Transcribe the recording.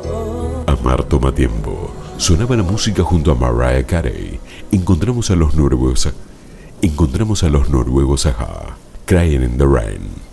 Amar toma tiempo. Sonaba la música junto a Mariah Carey. Encontramos a los noruegos Aja, Crying in the Rain.